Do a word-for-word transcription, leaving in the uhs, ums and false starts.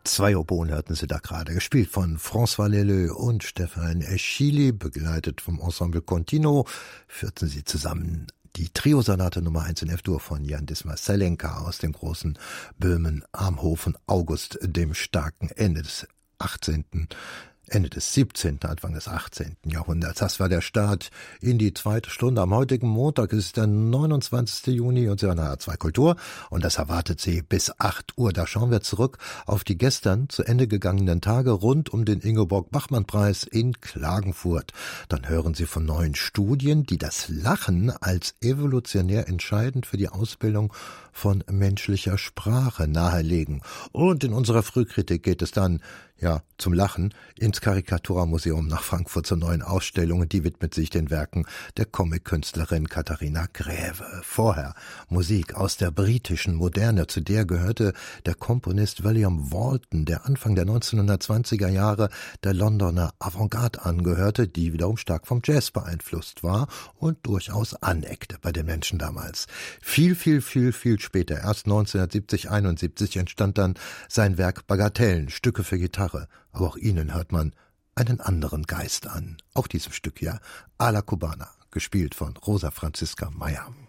Zwei Oboen hörten Sie da gerade, gespielt von François Leleux und Stefan Eschili, begleitet vom Ensemble Continuo, führten sie zusammen die Triosonate Nummer eins in F-Dur von Jan Dismas Zelenka aus dem großen Böhmen am Hof August dem Starken, Ende des achtzehnten Ende des siebzehnten, Anfang des achtzehnten Jahrhunderts. Das war der Start in die zweite Stunde. Am heutigen Montag ist der neunundzwanzigsten Juni und Sie hören H zwei Kultur und das erwartet Sie bis acht Uhr. Da schauen wir zurück auf die gestern zu Ende gegangenen Tage rund um den Ingeborg-Bachmann-Preis in Klagenfurt. Dann hören Sie von neuen Studien, die das Lachen als evolutionär entscheidend für die Ausbildung von menschlicher Sprache nahelegen. Und in unserer Frühkritik geht es dann ja zum Lachen ins Karikatura-Museum nach Frankfurt zur neuen Ausstellung. Die widmet sich den Werken der Comic-Künstlerin Katharina Gräve. Vorher Musik aus der britischen Moderne. Zu der gehörte der Komponist William Walton, der Anfang der neunzehnhundertzwanziger Jahre der Londoner Avantgarde angehörte, die wiederum stark vom Jazz beeinflusst war und durchaus aneckte bei den Menschen damals. Viel, viel, viel, viel später, erst neunzehnhundertsiebzig, einundsiebzig, entstand dann sein Werk Bagatellen, Stücke für Gitarre. Aber auch ihnen hört man einen anderen Geist an. Auch diesem Stück hier, A la Cubana, gespielt von Rosa Franziska Meyer.